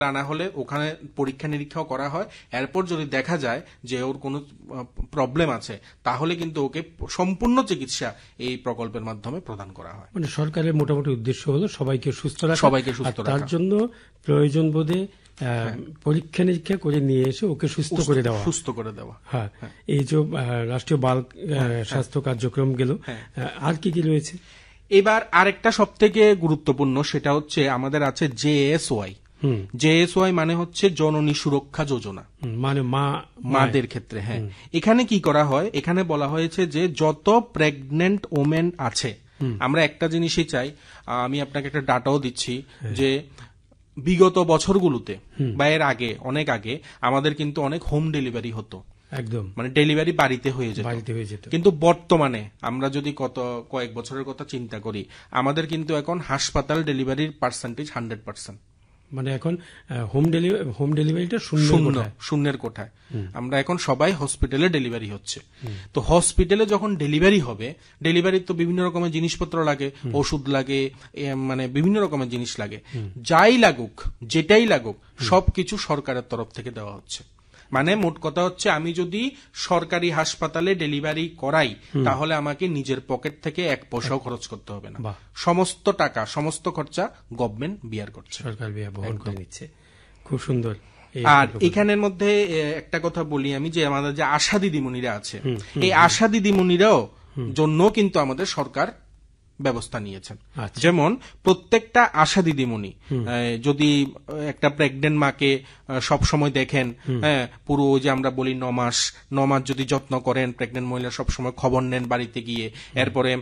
আনা হলে ওখানে পরীক্ষা নিরীক্ষাও করা হয়। এরপর যদি দেখা যায় যে ওর কোনো প্রবলেম আছে তাহলে কিন্তু ওকে সম্পূর্ণ চিকিৎসা এই প্রকল্পের মাধ্যমে প্রদান করা হয়। মানে সরকারের মোটামুটি উদ্দেশ্য হলো সবাইকে সুস্থ রাখা, তার রাখা। জন্য প্রয়োজন বোধে পরীক্ষা নিরীক্ষা করে নিয়ে এসে ওকে সুস্থ করে দেওয়া। হ্যাঁ, এই যে রাষ্ট্রীয় বাল স্বাস্থ্য কার্যক্রম গেল, আর কি কি রয়েছে? এবার আরেকটা সব থেকে গুরুত্বপূর্ণ, সেটা হচ্ছে আমাদের আছে জেএসওয়াই। জেএসওয়াই মানে হচ্ছে জননী সুরক্ষা যোজনা, মানে মাদের ক্ষেত্রে। হ্যাঁ, এখানে কি করা হয়, এখানে বলা হয়েছে যে যত প্রেগনেন্ট ওমেন আছে, আমরা একটা জিনিসই চাই, আমি আপনাকে একটা ডাটাও দিচ্ছি যে বিগত বছরগুলোতে বা এর আগে, অনেক আগে আমাদের কিন্তু অনেক হোম ডেলিভারি হতো, একদম মানে ডেলিভারি বাড়িতে হয়ে যেত। কিন্তু বর্তমানে আমরা যদি কয়েক বছরের কথা চিন্তা করি, আমাদের কিন্তু এখন হাসপাতাল ডেলিভারির পার্সেন্টেজ 100%। মানে এখন হোম ডেলিভারিটা শূন্যের কোঠায়। আমরা এখন সবাই হসপিটালে ডেলিভারি হচ্ছে। তো হসপিটালে যখন ডেলিভারি হবে, ডেলিভারির তো বিভিন্ন রকমের জিনিসপত্র লাগে, ওষুধ লাগে, মানে বিভিন্ন রকমের জিনিস লাগে, যাই লাগুক, যেটাই লাগুক, সবকিছু সরকারের তরফ থেকে দেওয়া হচ্ছে। মানে মোট কথা হচ্ছে, আমি যদি সরকারি হাসপাতালে ডেলিভারি করাই তাহলে আমাকে নিজের পকেট থেকে 1 পয়সাও খরচ করতে হবে না। সমস্ত টাকা, সমস্ত খরচা গভর্নমেন্ট বিয়ার করছে, সরকার বহন করে নিচ্ছে। খুব সুন্দর। আর এখানের মধ্যে একটা কথা বলি আমি, যে আমাদের যে আশা দিদিমণিরা আছে, এই আশা দিদিমণিরাও জন্য কিন্তু আমাদের সরকার ব্যবস্থা নিয়েছেন। যেমন প্রত্যেকটা আশা দিদিমণি যদি একটা প্রেগনেন্ট মাকে সবসময় দেখেন, হ্যাঁ, পুরো যে আমরা বলি 9 মাস যদি যত্ন করেন, প্রেগনেন্ট মহিলা সবসময় খবর নেন বাড়িতে গিয়ে, এরপরে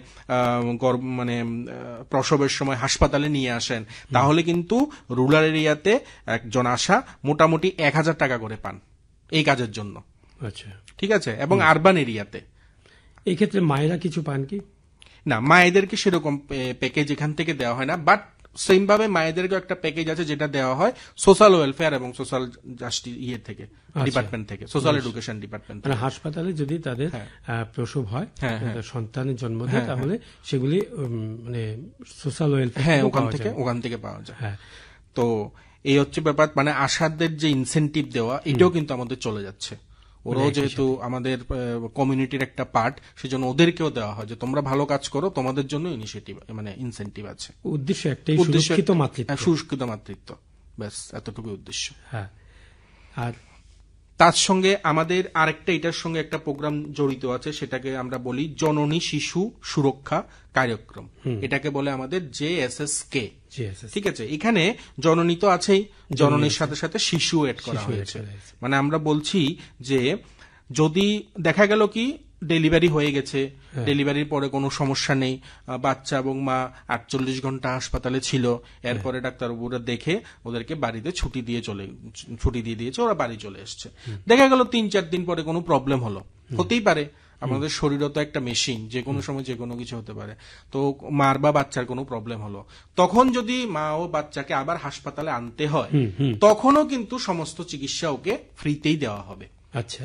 মানে প্রসবের সময় হাসপাতালে নিয়ে আসেন, তাহলে কিন্তু রুরাল এরিয়াতে একজন আশা মোটামুটি 1000 টাকা করে পান এই কাজের জন্য। আচ্ছা, ঠিক আছে। এবং আরবান এরিয়াতে এই ক্ষেত্রে মায়েরা কিছু পান কি? না, মায়েদেরকে সেরকম প্যাকেজ এখান থেকে দেওয়া হয় না, বাট সেম ভাবে মায়েদেরকে একটা প্যাকেজ আছে যেটা দেওয়া হয় সোশ্যাল ওয়েলফেয়ার এবং সোশ্যাল জাস্টিস থেকে, ডিপার্টমেন্ট থেকে, সোশ্যাল এডুকেশন ডিপার্টমেন্ট। মানে হাসপাতালে যদি তাদের প্রসব হয়, সন্তানের জন্ম দেয়, তাহলে সেগুলি মানে সোশ্যাল ওয়েলফেয়ার ওখান থেকে পাওয়া যায়। তো এই হচ্ছে ব্যাপার, মানে আশাদের যে ইনসেনটিভ দেওয়া, এটাও কিন্তু আমাদের চলে যাচ্ছে। ওরাও যেহেতু আমাদের কমিউনিটির একটা পার্ট, সেজন্য ওদেরকেও দেওয়া হয় যে তোমরা ভালো কাজ করো, তোমাদের জন্য ইনিশিয়েটিভ, মানে ইনসেন্টিভ আছে। উদ্দেশ্য একটাই, সুরক্ষিত মাতৃত্ব, ব্যাস এতটুকু উদ্দেশ্য। হ্যাঁ, আর তার সঙ্গে আমাদের আরেকটা, এটার সঙ্গে একটা প্রোগ্রাম জড়িত আছে, সেটাকে আমরা বলি জননী শিশু সুরক্ষা কার্যক্রম। এটাকে বলে আমাদের জেএসএসকে। ঠিক আছে। এখানে জননী তো আছেই, জননীর সাথে সাথে শিশু এড করা হয়েছে। মানে আমরা বলছি যে যদি দেখা গেল কি ডেলিভারি হয়ে গেছে, ডেলিভারির পরে কোনো সমস্যা নেই, বাচ্চা এবং মা 48 ঘন্টা হাসপাতালে ছিল, এরপরে ডাক্তারবাবুরা দেখে ওদেরকে বাড়িতে ছুটি দিয়ে দিয়েছে, ওরা বাড়ি চলে এসছে। দেখা গেল 3-4 দিন পরে কোনো প্রবলেম হলো, হতেই পারে, আমাদের শরীরও তো একটা মেশিন, যে কোনো সময় যে কোনো কিছু হতে পারে। তো মার বা বাচ্চার কোনো প্রবলেম হলো, তখন যদি মা ও বাচ্চাকে আবার হাসপাতালে আনতে হয়, তখনও কিন্তু সমস্ত চিকিৎসা ওকে ফ্রিতেই দেওয়া হবে। আচ্ছা,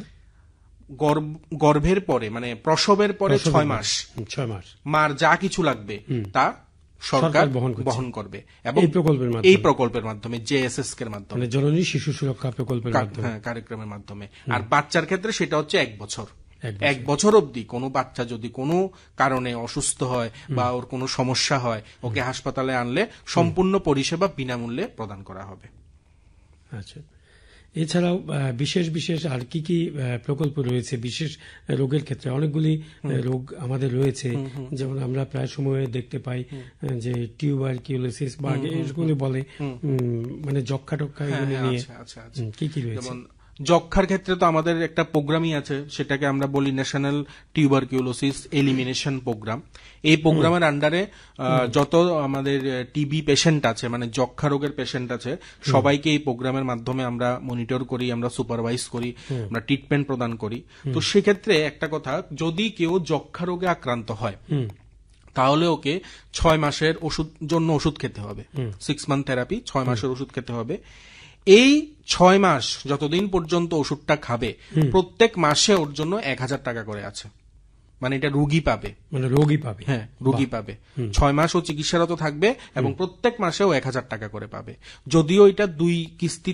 গর্ভের পরে, মানে প্রসবের পরে 6 মাস মার যা কিছু লাগবে তা সরকার বহন করবে, এবং এই প্রকল্পের মাধ্যমে, জেএসএসকে এর মাধ্যমে, জননী শিশু সুরক্ষা প্রকল্পের কার্যক্রমের মাধ্যমে। আর বাচ্চার ক্ষেত্রে সেটা হচ্ছে 1 বছর। 1 বছর অবধি কোনো বাচ্চা যদি কোনো কারণে অসুস্থ হয় বা ওর কোনো সমস্যা হয়, ওকে হাসপাতালে আনলে সম্পূর্ণ পরিষেবা বিনামূল্যে প্রদান করা হবে। আচ্ছা, এছাড়াও বিশেষ আর কি কি প্রকল্প রয়েছে? বিশেষ রোগের ক্ষেত্রে অনেকগুলি রোগ আমাদের রয়েছে, যেমন আমরা প্রায় সময় দেখতে পাই যে টিউবারকিউলোসিস বা এগুলি বলে, মানে যক্ষা টক্ষা, এগুলি নিয়ে কি কি রয়েছে? যক্ষার ক্ষেত্রে তো আমাদের একটা প্রোগ্রামই আছে, সেটাকে আমরা বলি ন্যাশনাল টিউবারকিউলোসিস এলিমিনেশন প্রোগ্রাম। এই প্রোগ্রামের আন্ডারে যত আমাদের টিবি পেশেন্ট আছে, মানে যক্ষা রোগের পেশেন্ট আছে, সবাইকে এই প্রোগ্রামের মাধ্যমে আমরা মনিটর করি, আমরা সুপারভাইজ করি, আমরা ট্রিটমেন্ট প্রদান করি। তো সেক্ষেত্রে একটা কথা, যদি কেউ যক্ষা রোগে আক্রান্ত হয় তাহলে ওকে 6 মাসের ওষুধ খেতে হবে, 6 মান্থ থেরাপি, 6 মাসের ওষুধ খেতে হবে। এই 6 মাস যতদিন পর্যন্ত ওষুধটা খাবে, প্রত্যেক মাসে ওর জন্য 1000 টাকা করে আছে। মানে এটা রোগী পাবে, মানে রোগী পাবে, হ্যাঁ রোগী পাবে। 6 মাস ও চিকিৎসারত থাকবে এবং প্রত্যেক মাসেও 1000 টাকা করে পাবে। যদিও এটা 2 কিস্তি